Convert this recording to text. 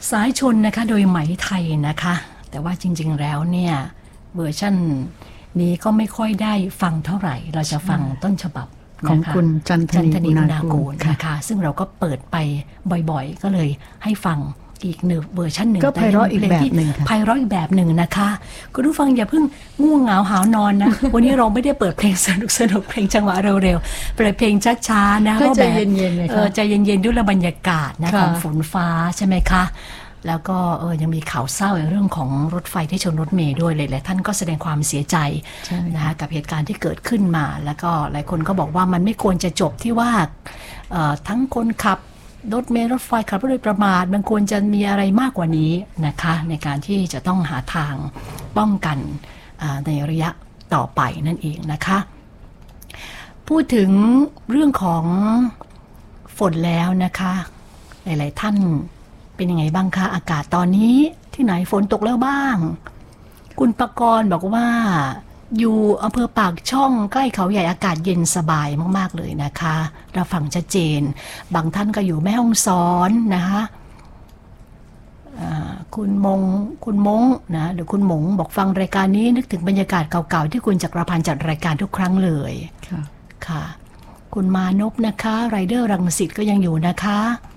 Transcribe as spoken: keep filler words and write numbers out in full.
สายชนนะคะโดยไหมไทยนะคะแต่ว่าจริงๆแล้วเนี่ยเวอร์ชันนี้ก็ไม่ค่อยได้ฟังเท่าไหร่เราจะฟังต้นฉบับของคุณจันทนีอุณากูลนะคะซึ่งเราก็เปิดไปบ่อยๆก็เลยให้ฟังอีกหนึ่งเวอร์ชันหนึ่งก็ไพเราะอีกแบบหนึ่งค่ะไพเราะอีกแบบหนึ่งนะคะคุณผู้ฟังอย่าเพิ่งง่วงเหงาหาวนอนนะ วันนี้เราไม่ได้เปิดเพลงสนุกสนุกเพลงจังหวะเร็วๆเปิดเพลงช้าๆนะก็ใจเย็นๆเลยค่ะใจเย็นๆด้วยบรรยากาศนะของฝนฟ้าใช่ไหมคะแล้วก็เออยังมีข่าวเศร้าในเรื่องของรถไฟที่ชนรถเมล์ด้วยเลยหลายท่านก็แสดงความเสียใจนะคะกับเหตุการณ์ที่เกิดขึ้นมาแล้วก็หลายคนก็บอกว่ามันไม่ควรจะจบที่ว่าทั้งคนขับรถเมล์รถไฟขับรถโดยประมาทมันควรจะมีอะไรมากกว่านี้นะคะในการที่จะต้องหาทางป้องกันในระยะต่อไปนั่นเองนะคะพูดถึงเรื่องของฝนแล้วนะคะหลายๆท่านเป็นยังไงบ้างคะอากาศตอนนี้ที่ไหนฝนตกแล้วบ้างคุณปกรณ์บอกว่าอยู่อำเภอปากช่องใกล้เขาใหญ่อากาศเย็นสบายมากๆเลยนะคะเราฟังชัดเจนบางท่านก็อยู่แม่ฮ่องสอนนะคะคุณมงคุณมงนะหรือคุณหมงบอกฟังรายการนี้นึกถึงบรรยากาศเก่าๆที่คุณจักรพันธ์จัดรายการทุกครั้งเลยค่ะค่ะคุณมานพนะคะไรเดอร์รังสิตก็ยังอยู่นะคะ